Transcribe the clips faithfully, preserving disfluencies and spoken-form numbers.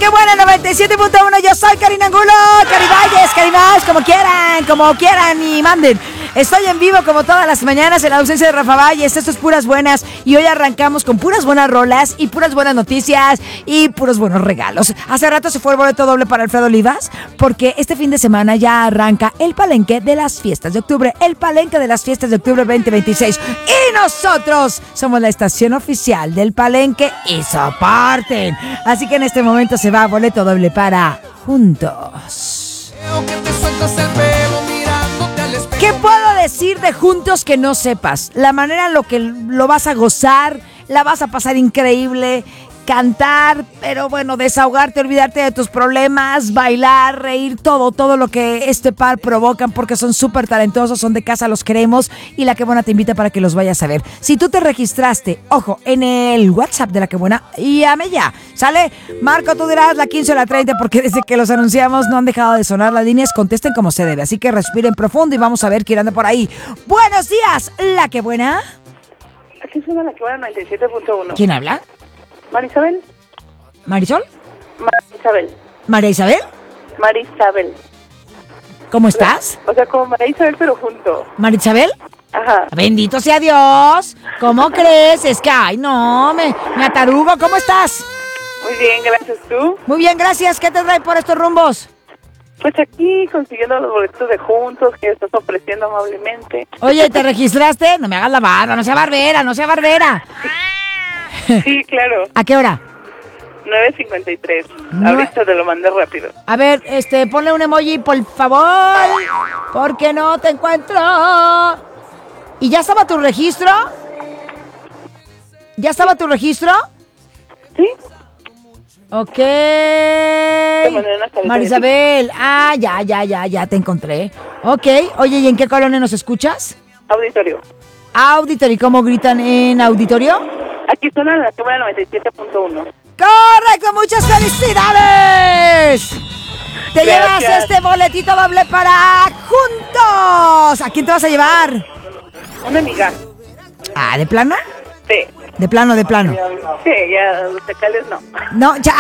Que Buena noventa y siete punto uno. Yo soy Karina Angulo, Caribayes, Caribás, como quieran, como quieran y manden. Estoy en vivo como todas las mañanas en la ausencia de Rafa Valles. Esto es Puras Buenas y hoy arrancamos con puras buenas rolas y puras buenas noticias y puros buenos regalos. Hace rato se fue el boleto doble para Alfredo Olivas porque este fin de semana ya arranca el palenque de las fiestas de octubre, el palenque de las fiestas de octubre veinte veintiséis. Y nosotros somos la estación oficial del palenque y soporten. Así que en este momento se va boleto doble para Juntos. ¿Qué puedo decir de Juntos que no sepas? La manera en la que lo vas a gozar, la vas a pasar increíble, cantar, pero bueno, desahogarte, olvidarte de tus problemas, bailar, reír, todo, todo lo que este par provocan porque son súper talentosos, son de casa, los queremos y La Que Buena te invita para que los vayas a ver. Si tú te registraste, ojo, en el WhatsApp de La Que Buena, llame ya, ¿sale? Marco, tú dirás la quince o la treinta porque desde que los anunciamos no han dejado de sonar las líneas, contesten como se debe, así que respiren profundo y vamos a ver quién anda por ahí. Buenos días, La Que Buena. Aquí suena La Que Buena noventa y siete punto uno. ¿Quién habla? Marisabel. ¿Marisol? Marisabel. ¿María Isabel? Marisabel. ¿Cómo estás? O sea, como María Isabel, pero junto. ¿María Isabel? Ajá. Bendito sea Dios. ¿Cómo crees? Es que, ay, no, me, me atarugo. ¿Cómo estás? Muy bien, gracias. ¿Tú? Muy bien, gracias. ¿Qué te trae por estos rumbos? Pues aquí consiguiendo los boletos de Juntos que estás ofreciendo amablemente. Oye, ¿te registraste? No me hagas la barba, no sea barbera, no sea barbera. Sí, claro. ¿A qué hora? nueve cincuenta y tres. No. Ahorita te lo mandé rápido. A ver, este, ponle un emoji, por favor, porque no te encuentro. ¿Y ya estaba tu registro? ¿Ya estaba tu registro? ¿Sí? Ok. María Marisabel. Ah, ya, ya, ya, ya te encontré. Ok. Oye, ¿y en qué colonia nos escuchas? Auditorio. Auditorio. ¿Y cómo gritan en auditorio? Aquí suena La Que Buena noventa y siete punto uno. ¡Correcto! ¡Muchas felicidades! Te Gracias. llevas este boletito doble para Juntos. ¿A quién te vas a llevar? Una amiga. Ah, ¿de plano? Sí. De plano, de plano. Sí, ya los tecales no. No, ya.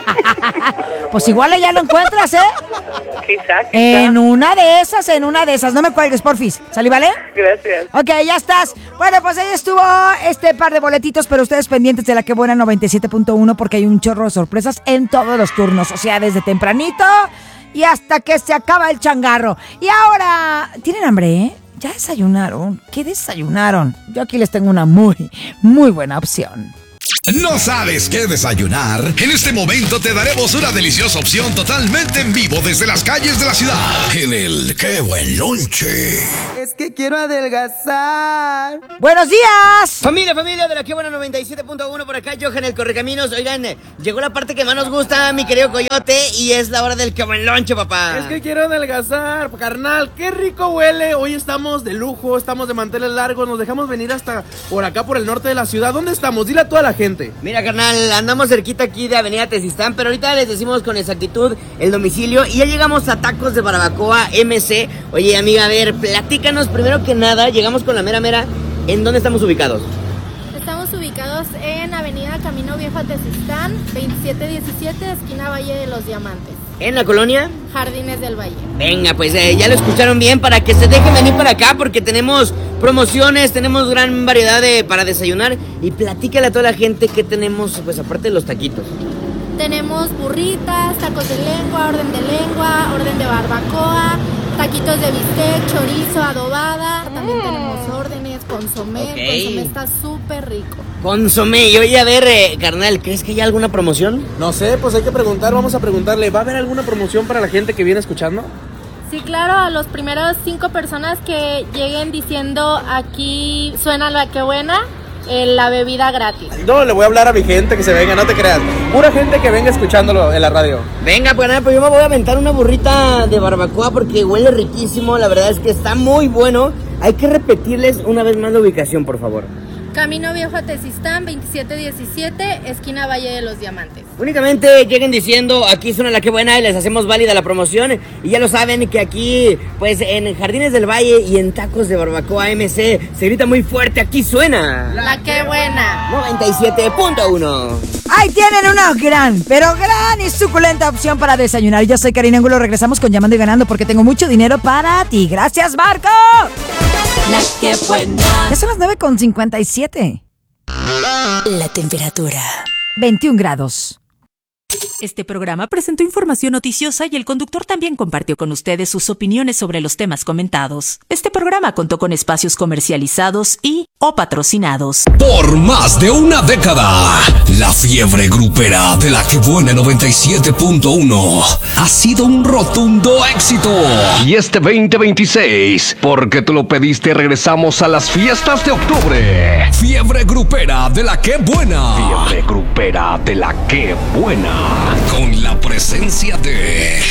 Pues igual ya lo encuentras, ¿eh? Quizá, quizá. En una de esas, en una de esas. No me cuelgues, porfis. ¿Salí, vale? Gracias. Ok, ya estás. Bueno, pues ahí estuvo este par de boletitos, pero ustedes pendientes de La Que Buena noventa y siete punto uno porque hay un chorro de sorpresas en todos los turnos. O sea, desde tempranito y hasta que se acaba el changarro. Y ahora, ¿tienen hambre, eh? ¿Ya desayunaron? ¿Qué desayunaron? Yo aquí les tengo una muy, muy buena opción. ¿No sabes qué desayunar? En este momento te daremos una deliciosa opción totalmente en vivo desde las calles de la ciudad. En el Qué Buen Lonche. Es que quiero adelgazar. ¡Buenos días! Familia, familia de La Que Buena noventa y siete punto uno, por acá, Johan el Correcaminos. Oigan, eh, llegó la parte que más nos gusta, mi querido Coyote, y es la hora del Qué Buen Lonche, papá. Es que quiero adelgazar, carnal. Qué rico huele. Hoy estamos de lujo, estamos de manteles largos. Nos dejamos venir hasta por acá, por el norte de la ciudad. ¿Dónde estamos? Dile a toda la gente. Mira, carnal, andamos cerquita aquí de Avenida Tezistán, pero ahorita les decimos con exactitud el domicilio y ya llegamos a Tacos de Barbacoa M C. Oye, amiga, a ver, platícanos primero que nada, llegamos con la mera mera, ¿en dónde estamos ubicados? Estamos ubicados en Avenida Camino Viejo a Tezistán, veintisiete diecisiete, esquina Valle de los Diamantes, ¿En la colonia? Jardines del Valle. Venga, pues eh, ya lo escucharon bien, para que se dejen venir para acá porque tenemos promociones, tenemos gran variedad de para desayunar. Y platícale a toda la gente que tenemos, pues aparte de los taquitos. Tenemos burritas, tacos de lengua, orden de lengua, orden de barbacoa, taquitos de bistec, chorizo, adobada. También tenemos órdenes, consomé. Ok. Consomé está súper rico. Consomé. Y oye, a ver, eh, carnal, ¿crees que hay alguna promoción? No sé, pues hay que preguntar, vamos a preguntarle. ¿Va a haber alguna promoción para la gente que viene escuchando? Sí, claro, a los primeros cinco personas que lleguen diciendo aquí suena La Que Buena, eh, la bebida gratis. No, le voy a hablar a mi gente que se venga, no te creas. Pura gente que venga escuchándolo en la radio. Venga, pues nada, pues yo me voy a aventar una burrita de barbacoa porque huele riquísimo. La verdad es que está muy bueno. Hay que repetirles una vez más la ubicación, por favor. Camino Viejo a Tezistán, veintisiete diecisiete, esquina Valle de los Diamantes. Únicamente lleguen diciendo, aquí suena La Qué Buena y les hacemos válida la promoción. Y ya lo saben que aquí, pues en Jardines del Valle y en Tacos de Barbacoa M C, se grita muy fuerte, aquí suena La Qué Buena. noventa y siete punto uno. Ahí tienen una gran, pero gran y suculenta opción para desayunar. Yo soy Karina Angulo, regresamos con Llamando y Ganando porque tengo mucho dinero para ti. ¡Gracias, Marco! La Qué Buena. Ya son las nueve con cincuenta y siete. La temperatura. veintiún grados. Este programa presentó información noticiosa y el conductor también compartió con ustedes sus opiniones sobre los temas comentados. Este programa contó con espacios comercializados y o patrocinados. Por más de una década, la fiebre grupera de La Qué Buena noventa y siete punto uno ha sido un rotundo éxito. Y este veinte veintiséis, porque tú lo pediste, regresamos a las fiestas de octubre. Fiebre grupera de La Qué Buena. Fiebre grupera de La Qué Buena. Con la presencia de